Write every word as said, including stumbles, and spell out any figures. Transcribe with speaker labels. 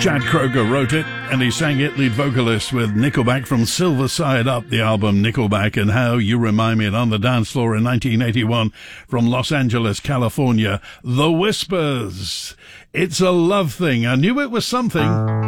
Speaker 1: Chad Kroger wrote it, and he sang it lead vocalist with Nickelback from Silver Side Up, the album Nickelback and How You Remind Me, and on the dance floor in nineteen eighty-one from Los Angeles, California, The Whispers. It's a Love Thing. I knew it was something.